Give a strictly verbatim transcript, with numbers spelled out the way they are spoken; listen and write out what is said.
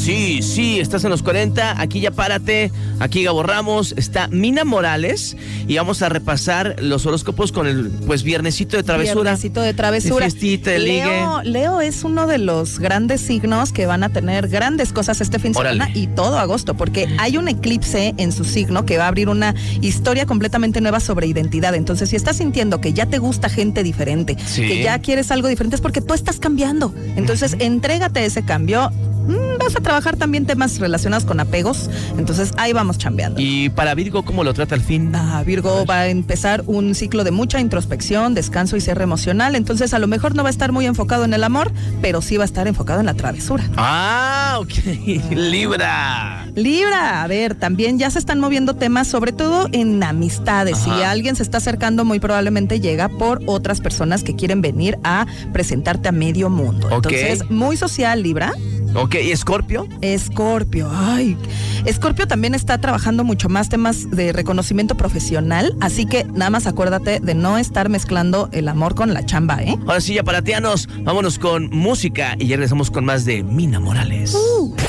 Sí, sí, estás en los cuarenta, aquí ya párate, aquí Gabo Ramos, está Mina Morales y vamos a repasar los horóscopos con el pues viernesito de travesura. Viernesito de travesura. De fiestita, de ligue. Leo, Leo es uno de los grandes signos que van a tener grandes cosas este fin de semana y todo agosto, porque hay un eclipse en su signo que va a abrir una historia completamente nueva sobre identidad. Entonces, si estás sintiendo que ya te gusta gente diferente, sí, que ya quieres algo diferente, es porque tú estás cambiando. Entonces, uh-huh. entrégate ese cambio. Vas a trabajar también temas relacionados con apegos, entonces ahí vamos chambeando. ¿Y para Virgo cómo lo trata el fin? Ah, Virgo va a empezar un ciclo de mucha introspección, descanso y cierre emocional, entonces a lo mejor no va a estar muy enfocado en el amor, pero sí va a estar enfocado en la travesura. Ah, ok. Libra. Libra, a ver, también ya se están moviendo temas, sobre todo en amistades. Ajá. Si alguien se está acercando, muy probablemente llega por otras personas que quieren venir a presentarte a medio mundo. Okay. Entonces, muy social, Libra. Ok, ¿y Escorpio? Escorpio, ay. Escorpio también está trabajando mucho más temas de reconocimiento profesional, así que nada más acuérdate de no estar mezclando el amor con la chamba, ¿eh? Ahora sí, ya paratianos, vámonos con música y ya regresamos con más de Mina Morales. Uh.